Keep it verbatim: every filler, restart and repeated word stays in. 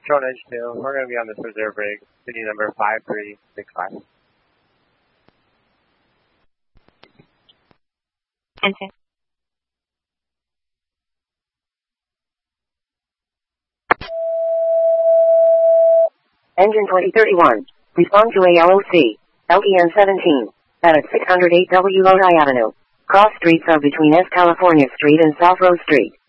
Control Engine two, we're going to be on this reserve rig, city number five three six five. Enter. Engine twenty thirty-one, respond to A L O C, L E N seventeen, at six hundred eight W Lodi Avenue. Cross streets are between S California Street and South Rose Street.